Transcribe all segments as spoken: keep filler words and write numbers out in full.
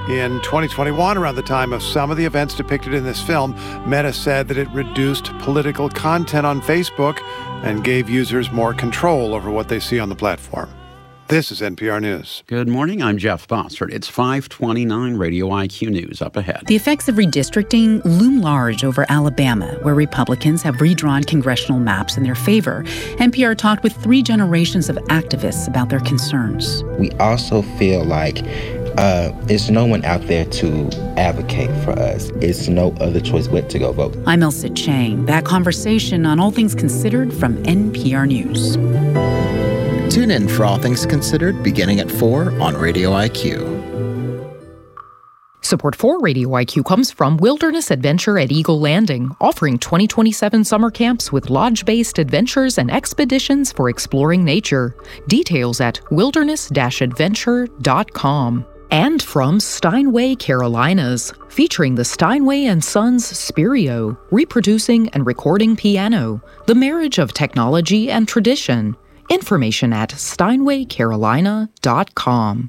In twenty twenty-one, around the time of some of the events depicted in this film, Meta said that it reduced political content on Facebook and gave users more control over what they see on the platform. This is N P R News. Good morning. I'm Jeff Bossert. It's five twenty-nine Radio I Q News up ahead. The effects of redistricting loom large over Alabama, where Republicans have redrawn congressional maps in their favor. N P R talked with three generations of activists about their concerns. We also feel like uh, there's no one out there to advocate for us. It's no other choice but to go vote. I'm Elsa Chang. That conversation on All Things Considered from N P R News. Tune in for All Things Considered beginning at four on Radio I Q. Support for Radio I Q comes from Wilderness Adventure at Eagle Landing, offering twenty twenty-seven summer camps with lodge-based adventures and expeditions for exploring nature. Details at wilderness dash adventure dot com. And from Steinway Carolinas, featuring the Steinway and Sons Spirio, reproducing and recording piano, the marriage of technology and tradition. Information at steinway carolina dot com.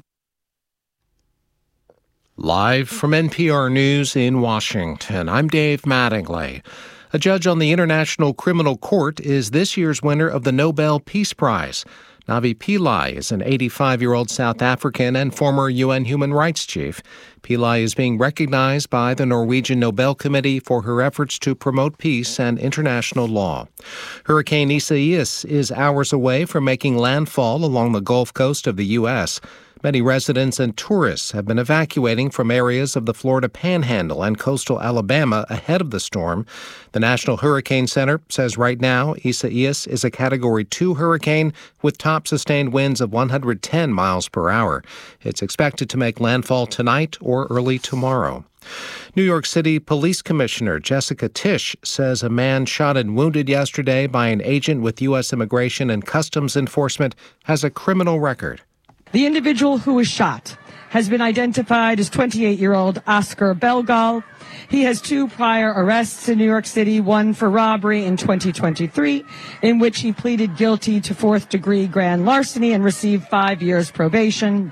Live from N P R News in Washington, I'm Dave Mattingly. A judge on the International Criminal Court is this year's winner of the Nobel Peace Prize. Navi Pillay is an eighty-five-year-old South African and former U N human rights chief. Pillay is being recognized by the Norwegian Nobel Committee for her efforts to promote peace and international law. Hurricane Isaias is hours away from making landfall along the Gulf Coast of the U S Many residents and tourists have been evacuating from areas of the Florida Panhandle and coastal Alabama ahead of the storm. The National Hurricane Center says right now Isaias is a Category two hurricane with top sustained winds of one hundred ten miles per hour. It's expected to make landfall tonight or early tomorrow. New York City Police Commissioner Jessica Tisch says a man shot and wounded yesterday by an agent with U S Immigration and Customs Enforcement has a criminal record. The individual who was shot has been identified as twenty-eight-year-old Oscar Belgal. He has two prior arrests in New York City, one for robbery in twenty twenty-three, in which he pleaded guilty to fourth-degree grand larceny and received five years probation,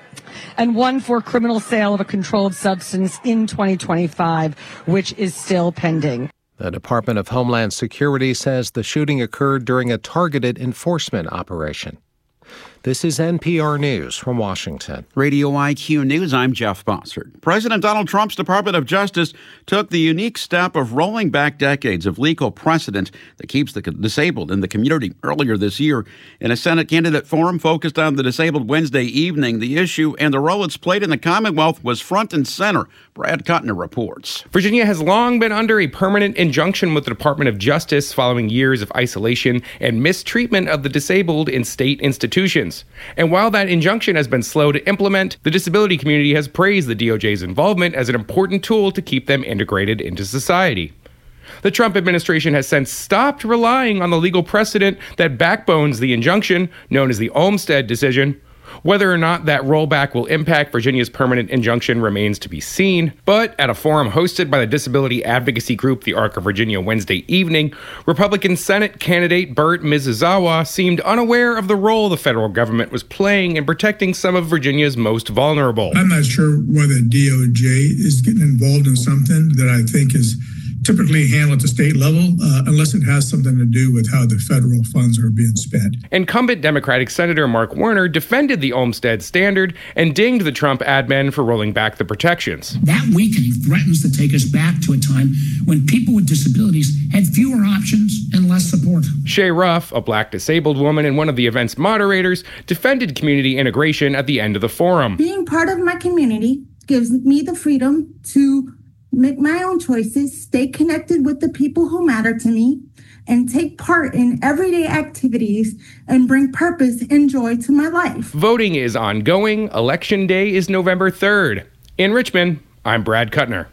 and one for criminal sale of a controlled substance in twenty twenty-five, which is still pending. The Department of Homeland Security says the shooting occurred during a targeted enforcement operation. This is N P R News from Washington. Radio I Q News, I'm Jeff Bossert. President Donald Trump's Department of Justice took the unique step of rolling back decades of legal precedent that keeps the disabled in the community. Earlier this year, in a Senate candidate forum focused on the disabled Wednesday evening, the issue and the role it's played in the Commonwealth was front and center. Brad Kuttner reports. Virginia has long been under a permanent injunction with the Department of Justice following years of isolation and mistreatment of the disabled in state institutions. And while that injunction has been slow to implement, the disability community has praised the D O J's involvement as an important tool to keep them integrated into society. The Trump administration has since stopped relying on the legal precedent that backbones the injunction, known as the Olmstead decision. Whether or not that rollback will impact Virginia's permanent injunction remains to be seen, but at a forum hosted by the disability advocacy group The Arc of Virginia Wednesday evening, Republican Senate candidate Burt Mizuzawa seemed unaware of the role the federal government was playing in protecting some of Virginia's most vulnerable. I'm not sure why the D O J is getting involved in something that I think is typically handled at the state level, uh, unless it has something to do with how the federal funds are being spent. Incumbent Democratic Senator Mark Warner defended the Olmstead standard and dinged the Trump admin for rolling back the protections. That weakening threatens to take us back to a time when people with disabilities had fewer options and less support. Shay Ruff, a black disabled woman and one of the event's moderators, defended community integration at the end of the forum. Being part of my community gives me the freedom to make my own choices, stay connected with the people who matter to me, and take part in everyday activities and bring purpose and joy to my life. Voting is ongoing. Election day is November third. In Richmond, I'm Brad Kuttner.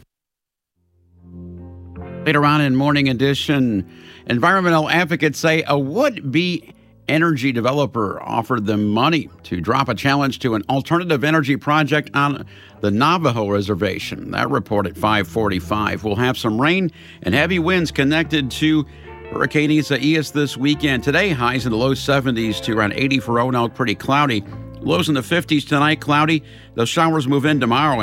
Later on in Morning Edition, environmental advocates say a would-be energy developer offered them money to drop a challenge to an alternative energy project on the Navajo Reservation. That report at five forty-five. We'll have some rain and heavy winds connected to Hurricane Isaias this weekend. Today, highs in the low seventies to around eighty for Roanoke, pretty cloudy. Lows in the fifties tonight, cloudy. Those showers move in tomorrow.